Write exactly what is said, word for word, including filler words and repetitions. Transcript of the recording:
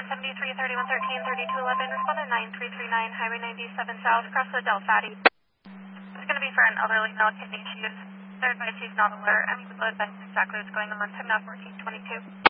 seventy-three, thirty-one thirteen, thirty-two eleven, respond to nine three three nine, Highway ninety-seven South, across the Del Fatty. It's going to be for an elderly male kidney issues. They're advised he's not alert. I mean, we'll advise exactly what's going on. Time now fourteen twenty-two.